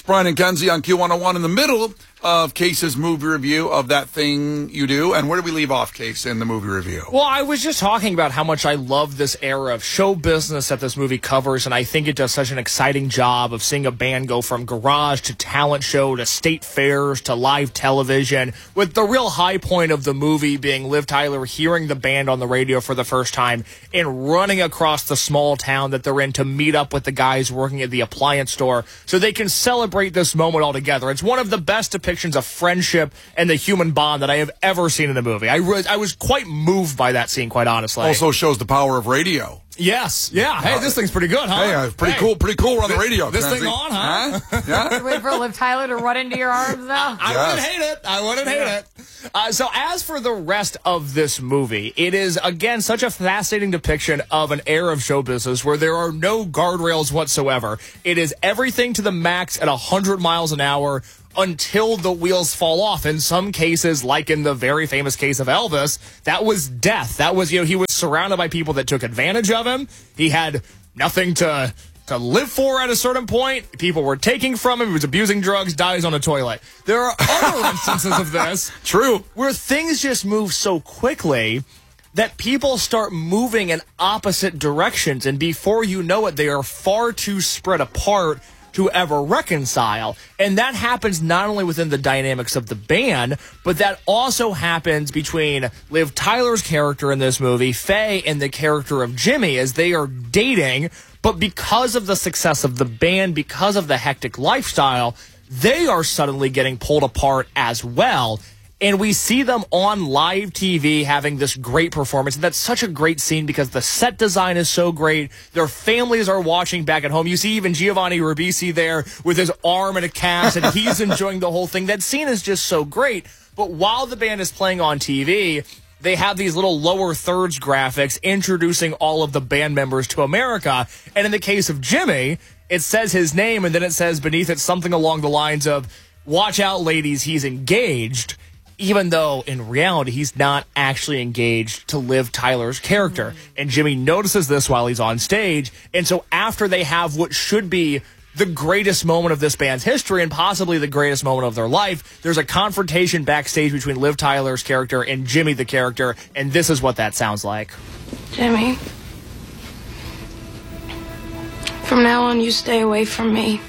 Brian and Kenzie on Q101 in the middle of Case's movie review of That Thing You Do. And where did we leave off, Case, in the movie review? Well, I was just talking about how much I love this era of show business that this movie covers, and I think it does such an exciting job of seeing a band go from garage to talent show to state fairs to live television, with the real high point of the movie being Liv Tyler hearing the band on the radio for the first time and running across the small town that they're in to meet up with the guys working at the appliance store so they can celebrate this moment all together. It's one of the best depictions of friendship and the human bond that I have ever seen in a movie. I was quite moved by that scene, quite honestly. Also shows the power of radio. Yes. Yeah. Hey, this thing's pretty good, huh? Hey, pretty cool. Pretty cool. We're on the radio. This thing on, huh? Yeah. Wait for Liv Tyler to run into your arms now? I wouldn't hate it. I wouldn't hate it. So as for the rest of this movie, it is, again, such a fascinating depiction of an era of show business where there are no guardrails whatsoever. It is everything to the max at 100 miles an hour until the wheels fall off. In some cases, like in the very famous case of Elvis, that was death. That was, he was surrounded by people that took advantage of him. He had nothing to live for at a certain point. People were taking from him. He was abusing drugs, dies on a toilet. There are other instances of this. True. Where things just move so quickly that people start moving in opposite directions, and before you know it, they are far too spread apart to ever reconcile. And that happens not only within the dynamics of the band, but that also happens between Liv Tyler's character in this movie, Faye, and the character of Jimmy as they are dating. But because of the success of the band, because of the hectic lifestyle, they are suddenly getting pulled apart as well. And we see them on live TV having this great performance. And that's such a great scene because the set design is so great. Their families are watching back at home. You see even Giovanni Ribisi there with his arm in a cast, and he's enjoying the whole thing. That scene is just so great. But while the band is playing on TV, they have these little lower thirds graphics introducing all of the band members to America. And in the case of Jimmy, it says his name, and then it says beneath it something along the lines of, "Watch out, ladies, he's engaged." Even though, in reality, he's not actually engaged to Liv Tyler's character. And Jimmy notices this while he's on stage. And so after they have what should be the greatest moment of this band's history and possibly the greatest moment of their life, there's a confrontation backstage between Liv Tyler's character and Jimmy the character. And this is what that sounds like. Jimmy, from now on, you stay away from me.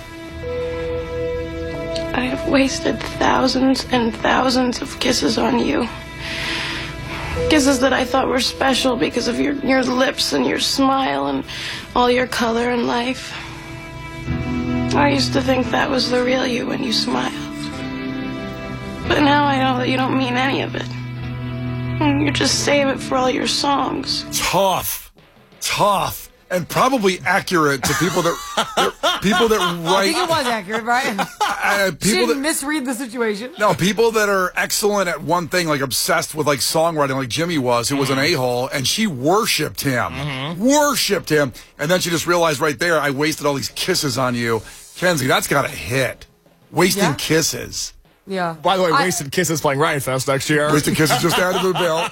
I have wasted thousands and thousands of kisses on you. Kisses that I thought were special because of your lips and your smile and all your color in life. I used to think that was the real you when you smiled. But now I know that you don't mean any of it. You just save it for all your songs. Tough. And probably accurate to people that write. I think it was accurate, Brian. She didn't misread the situation. No, people that are excellent at one thing, like obsessed with like songwriting, like Jimmy was, who was an a-hole, and she worshipped him. And then she just realized right there, I wasted all these kisses on you. Kenzie, that's got a hit. Wasting kisses. Yeah. By the way, Wasted Kisses playing Riot Fest next year. Wasted Kisses just added to the bill.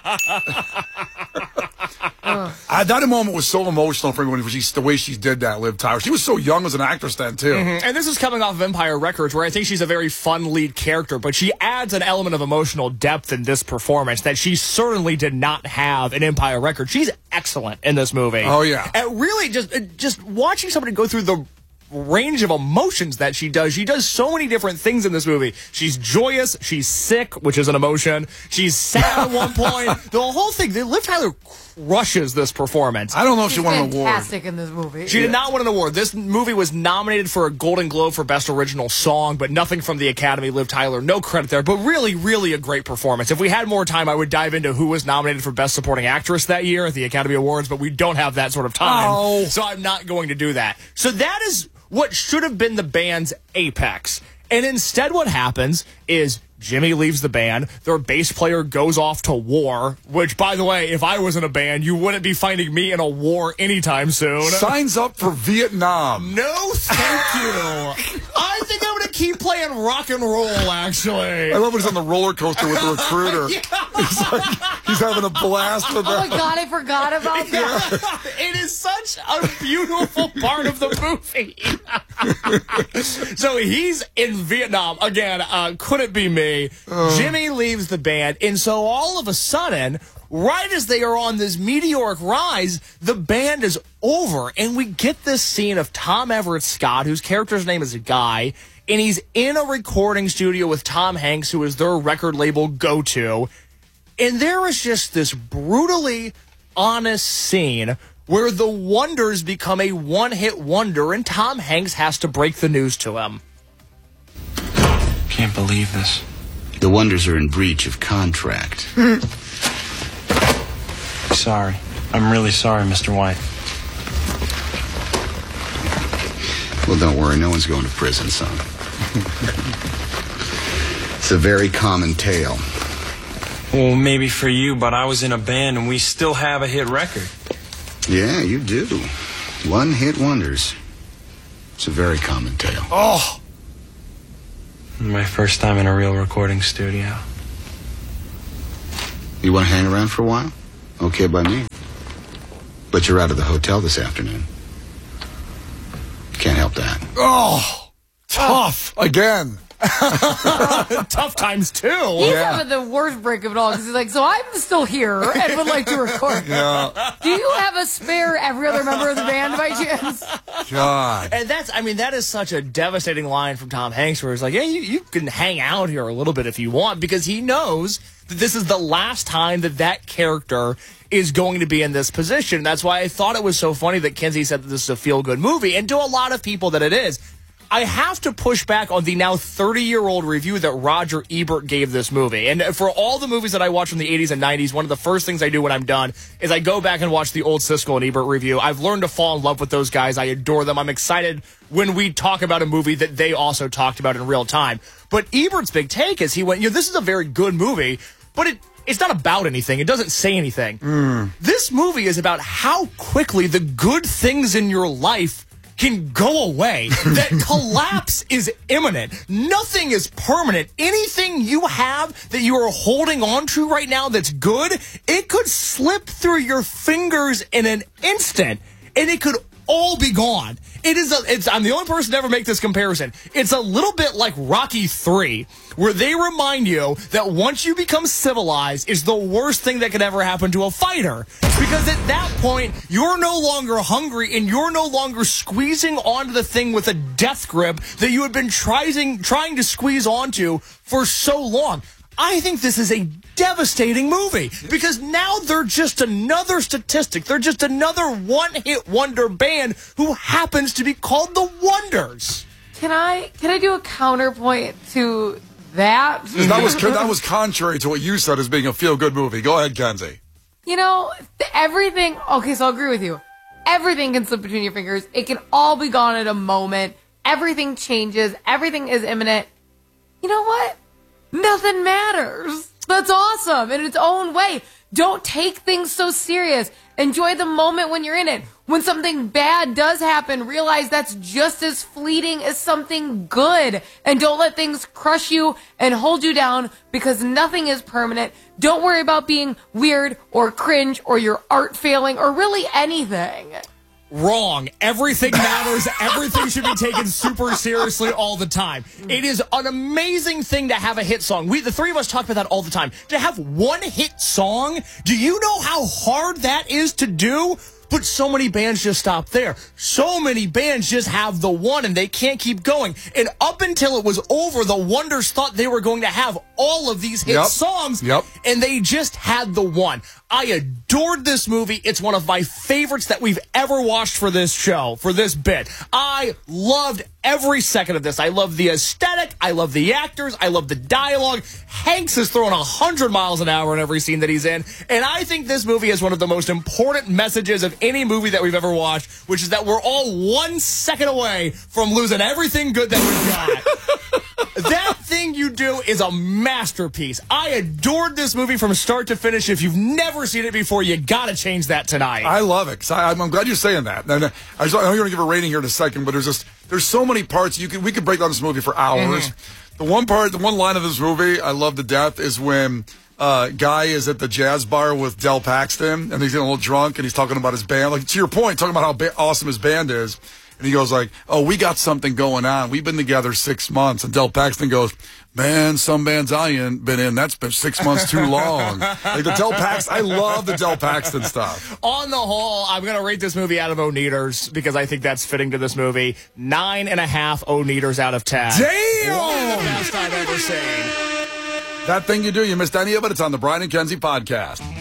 That moment was so emotional for me the way she did that, Liv Tyler. She was so young as an actress then, too. And this is coming off of Empire Records, where I think she's a very fun lead character, but she adds an element of emotional depth in this performance that she certainly did not have in Empire Records. She's excellent in this movie. Oh, yeah. And really, just watching somebody go through the range of emotions that she does so many different things in this movie. She's joyous, she's sick, which is an emotion, she's sad at one point. The whole thing, Liv Tyler crushes this performance. I don't know if she won an award. Fantastic in this movie. She did not win an award. This movie was nominated for a Golden Globe for Best Original Song, but nothing from the Academy. Liv Tyler, no credit there, but really, really a great performance. If we had more time, I would dive into who was nominated for Best Supporting Actress that year at the Academy Awards, but we don't have that sort of time, so I'm not going to do that. So that is what should have been the band's apex. And instead what happens is Jimmy leaves the band, their bass player goes off to war, which, by the way, if I was in a band, you wouldn't be finding me in a war anytime soon. Signs up for Vietnam. No, thank you. I think I'm going to keep playing rock and roll, actually. I love when he's on the roller coaster with the recruiter. He's having a blast with that. Oh my God, I forgot about that. It is such a beautiful part of the movie. So he's in Vietnam. Again, couldn't be me. Jimmy leaves the band, and so all of a sudden, right as they are on this meteoric rise, the band is over, and we get this scene of Tom Everett Scott, whose character's name is Guy, and he's in a recording studio with Tom Hanks, who is their record label go-to, and there is just this brutally honest scene where the Wonders become a one-hit wonder, and Tom Hanks has to break the news to him. Can't believe this. The Wonders are in breach of contract. Sorry. I'm really sorry, Mr. White. Well, don't worry. No one's going to prison, son. It's a very common tale. Well, maybe for you, but I was in a band and we still have a hit record. Yeah, you do. One-hit wonders. It's a very common tale. Oh, My first time in a real recording studio. You want to hang around for a while? Okay by me. But you're out of the hotel this afternoon. Can't help that. oh, tough again. Tough times two. He's having the worst break of it all because he's like, so I'm still here and would like to record. Yeah. Do you have a spare every other member of the band by chance? God. And that is such a devastating line from Tom Hanks where he's like, yeah, you can hang out here a little bit if you want, because he knows that this is the last time that character is going to be in this position. That's why I thought it was so funny that Kinsey said that this is a feel-good movie, and to a lot of people that it is. I have to push back on the now 30-year-old review that Roger Ebert gave this movie. And for all the movies that I watch from the 80s and 90s, one of the first things I do when I'm done is I go back and watch the old Siskel and Ebert review. I've learned to fall in love with those guys. I adore them. I'm excited when we talk about a movie that they also talked about in real time. But Ebert's big take is he went, this is a very good movie, but it's not about anything. It doesn't say anything. This movie is about how quickly the good things in your life can go away. That collapse is imminent. Nothing is permanent. Anything you have that you are holding on to right now that's good, it could slip through your fingers in an instant, and it could all be gone. I'm the only person to ever make this comparison. It's a little bit like Rocky III, where they remind you that once you become civilized, it's the worst thing that could ever happen to a fighter. Because at that point, you're no longer hungry and you're no longer squeezing onto the thing with a death grip that you had been trying to squeeze onto for so long. I think this is a devastating movie because now they're just another statistic. They're just another one-hit wonder band who happens to be called the Wonders. Can I do a counterpoint to that? That was contrary to what you said as being a feel-good movie. Go ahead, Kenzie. Everything. Okay, so I'll agree with you. Everything can slip between your fingers. It can all be gone at a moment. Everything changes. Everything is imminent. You know what? Nothing matters. That's awesome in its own way. Don't take things so serious. Enjoy the moment when you're in it. When something bad does happen, realize that's just as fleeting as something good. And don't let things crush you and hold you down because nothing is permanent. Don't worry about being weird or cringe or your art failing or really anything. Wrong. Everything matters. Everything should be taken super seriously all the time. It is an amazing thing to have a hit song. The three of us talk about that all the time. To have one hit song, do you know how hard that is to do? But so many bands just stop there. So many bands just have the one and they can't keep going. And up until it was over, the Wonders thought they were going to have all of these hit songs. And they just had the one. I adored this movie. It's one of my favorites that we've ever watched for this show, for this bit. I loved every second of this. I love the aesthetic. I love the actors. I love the dialogue. Hanks is throwing 100 miles an hour in every scene that he's in. And I think this movie is one of the most important messages of any movie that we've ever watched, which is that we're all 1 second away from losing everything good that we've got. That thing you do is a masterpiece. I adored this movie from start to finish. If you've never seen it before, you got to change that tonight. I love it. I'm glad you're saying that. And I know you're going to give a rating here in a second, but there's there's so many parts we could break down this movie for hours. The one line of this movie I love to death is when Guy is at the jazz bar with Del Paxton, and he's getting a little drunk, and he's talking about his band. Like, to your point, talking about how awesome his band is. And he goes like, oh, we got something going on. We've been together 6 months. And Del Paxton goes, man, some bands I ain't been in, that's been 6 months too long. Like the Del Paxton, I love the Del Paxton stuff. On the whole, I'm going to rate this movie out of O-Neaters because I think that's fitting to this movie. 9.5 O-Neaters out of 10. Damn! One of the best I've ever seen. That thing you do, you missed any of it, it's on the Brian and Kenzie podcast.